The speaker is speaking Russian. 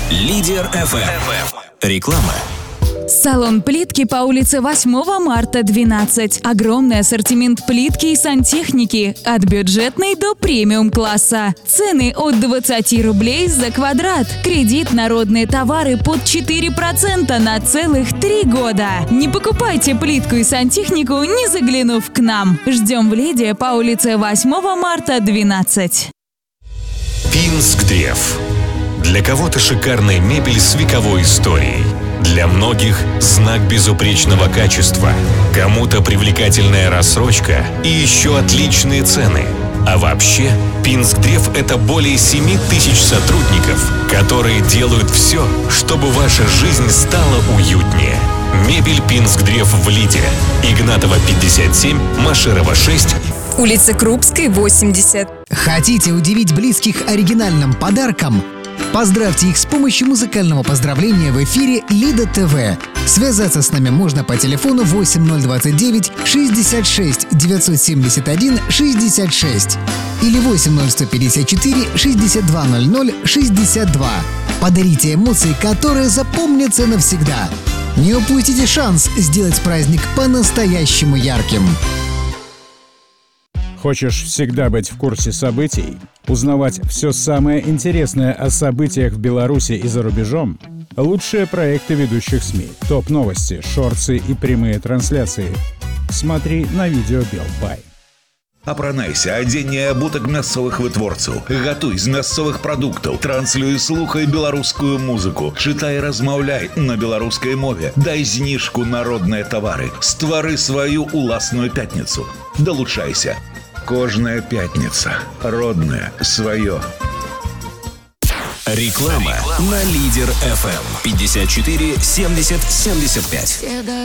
Лидер FM. Реклама. Салон плитки по улице 8 марта, 12. Огромный ассортимент плитки и сантехники. От бюджетной до премиум-класса. Цены от 20 рублей за квадрат. Кредит народные товары под 4% на целых 3 года. Не покупайте плитку и сантехнику, не заглянув к нам. Ждем в Лиде по улице 8 марта, 12. Пинск-Древ. Для кого-то шикарная мебель с вековой историей. Для многих знак безупречного качества. Кому-то привлекательная рассрочка и еще отличные цены. А вообще, Пинск-Древ — это более 7 тысяч сотрудников, которые делают все, чтобы ваша жизнь стала уютнее. Мебель Пинск-Древ в Лиде. Игнатова, 57, Машерова, 6. Улица Крупской, 80. Хотите удивить близких оригинальным подарком? Поздравьте их с помощью музыкального поздравления в эфире Лида ТВ. Связаться с нами можно по телефону 8029 66 971 66 или 80154 6200 62. Подарите эмоции, которые запомнятся навсегда. Не упустите шанс сделать праздник по-настоящему ярким. Хочешь всегда быть в курсе событий? Узнавать все самое интересное о событиях в Беларуси и за рубежом? Лучшие проекты ведущих СМИ, топ-новости, шорты и прямые трансляции. Смотри на відео Белбай. Апранайся, адзенне абутак мясцовых вытворцаў. Гатуй з мясцовых прадуктаў. Транслюй, слухай беларускую музыку. Чытай, размаўляй на беларускай мове. Дай зніжку на родныя тавары. Ствары сваю уласную пятніцу. Далучайся. Кожная пятница. Родное свое. Реклама на Лидер FM. 54 70 75.